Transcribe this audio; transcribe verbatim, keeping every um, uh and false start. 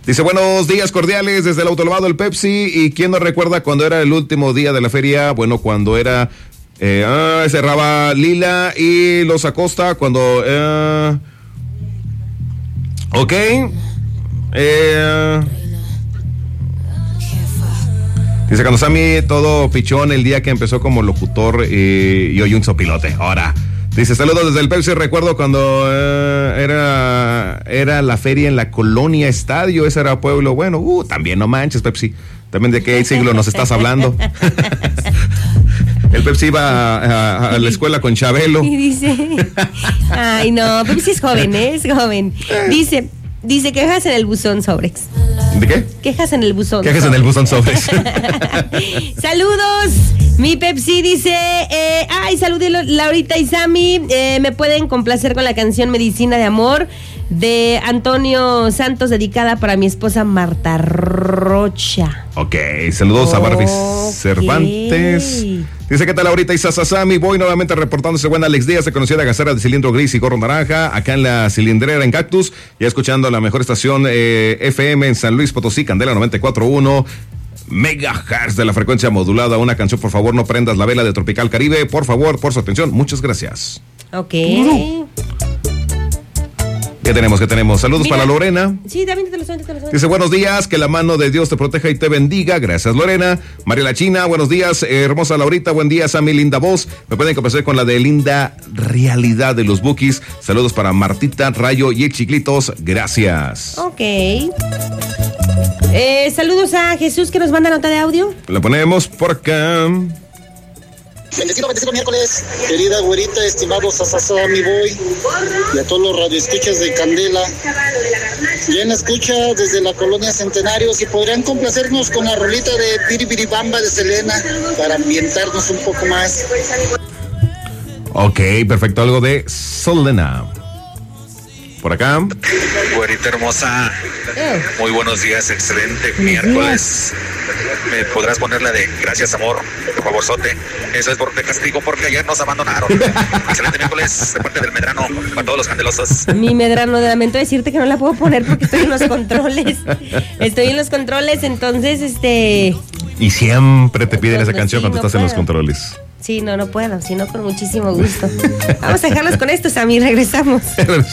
Dice, buenos días cordiales desde el autolavado del Pepsi. ¿Y quién nos recuerda cuando era el último día de la feria? Bueno, cuando era... Eh, ah, cerraba Lila y los Acosta cuando... Eh, ok. Eh... Dice, cuando Sammy todo pichón el día que empezó como locutor eh, y hoy un sopilote. Ahora, dice, saludos desde el Pepsi. Recuerdo cuando eh, era, era la feria en la Colonia Estadio. Ese era pueblo. Bueno, uh, también no manches, Pepsi. También de qué siglo nos estás hablando. El Pepsi iba a, a, a la escuela con Chabelo. Y dice, ay no, Pepsi es joven, ¿eh? Es joven. Dice... Dice, quejas en el buzón sobres. ¿De qué? Quejas en el buzón. Quejas en el buzón sobres. Saludos, mi Pepsi dice, eh, ay, saludos Laurita y Sammy, eh, me pueden complacer con la canción Medicina de Amor de Antonio Santos, dedicada para mi esposa Marta Rocha. Ok, saludos okay. a Barbie Cervantes. Dice, ¿qué tal ahorita? Isasasami, voy nuevamente reportándose. Buen Alex Díaz, se conocía la gacera de cilindro gris y gorro naranja, acá en la cilindrera en Cactus, ya escuchando la mejor estación eh, F M en San Luis Potosí, Candela noventa y cuatro punto uno megahertz de la frecuencia modulada. Una canción, por favor, no prendas la vela de Tropical Caribe, por favor, por su atención, muchas gracias. Ok. Uh-huh. ¿Qué tenemos? ¿Qué tenemos? Saludos Mira, para Lorena. Sí, también te lo suelto, te lo suelto. Dice, buenos días, que la mano de Dios te proteja y te bendiga. Gracias, Lorena. María La China, buenos días. Eh, hermosa Laurita, buen día. Sammy, linda voz. Me pueden complacer con la de Linda Realidad de los Bookies. Saludos para Martita, Rayo y el Chiclitos. Gracias. Ok. Eh, saludos a Jesús, que nos manda nota de audio. La ponemos por acá. Bendecido, bendecido miércoles, querida güerita, estimados Sasasá, mi boy, y a todos los radioescuchas de Candela. Bien escucha desde la colonia Centenario, si podrían complacernos con la rolita de Piribiribamba de Selena para ambientarnos un poco más. Ok, perfecto, algo de Selena. Por acá. Güerita hermosa, muy buenos días, excelente miércoles. ¿Me podrás poner la de Gracias Amor, por favorzote? Eso es por te castigo porque ayer nos abandonaron. Excelente miércoles de parte del Medrano para todos los candelosos. Mi Medrano, lamento decirte que no la puedo poner porque estoy en los controles. Estoy en los controles, entonces este... Y siempre te piden esa canción sí, cuando no estás puedo. en los controles. Sí, no, no puedo, sino con muchísimo gusto. Vamos a dejarlos con esto, Sammy, regresamos.